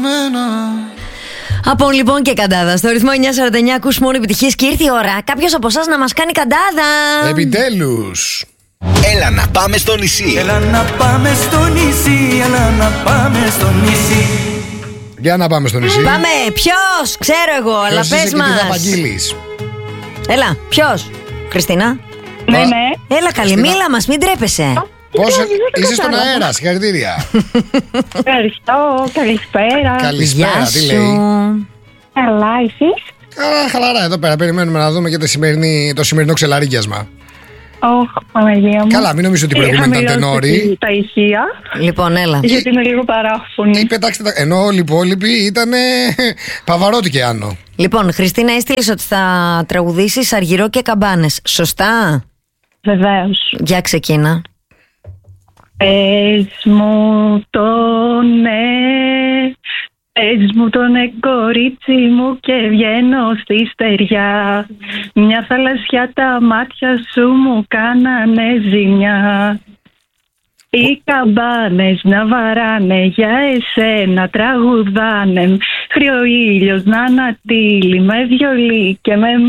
Από λοιπόν και καντάδα. Στο ρυθμό 949 ακούς μόνο επιτυχίες και ήρθε η ώρα κάποιος από εσάς να μας κάνει καντάδα. Επιτέλους. Έλα να πάμε στο νησί. Έλα να πάμε στο νησί. Έλα να πάμε στο νησί. Για να πάμε στο νησί. Πάμε, ποιος, ξέρω εγώ, αλλά Ποιος πες είσαι μας. και τι θα απαγγείλεις? Έλα, ποιος, Χριστίνα? Ναι. Έλα καλή, μίλα μας, μην τρέπεσαι. Πώς είσαι στον αέρα, συγχαρητήρια. Ευχαριστώ, καλησπέρα. Καλησπέρα, Γεια τι σου. λέει? Καλά, εσείς? Καλά, χαλαρά εδώ πέρα. Περιμένουμε να δούμε και το σημερινό ξελαρίκιασμα. Παναγία μου. Καλά, μην νομίζω ότι η προηγούμενη ήταν τενόρη. Τα ηχεία, Λοιπόν, έλα. γιατί είναι λίγο παράφωνη. Ή πετάξτε τα. Ενώ όλοι οι υπόλοιποι ήταν Παβαρότη και Άνω. Λοιπόν, Χριστίνα, έστειλες ότι θα τραγουδήσεις Αργυρό και Καμπάνες. Σωστά? Βεβαίως. Για ξεκίνα. Πες μου το ναι, πες μου το ναι κορίτσι μου και βγαίνω στη στεριά. Μια θαλασσιά τα μάτια σου μου κάνανε ζημιά. Οι καμπάνες να βαράνε για εσένα τραγουδάνε. Χρυο ήλιος να ανατείλει με βιολί και με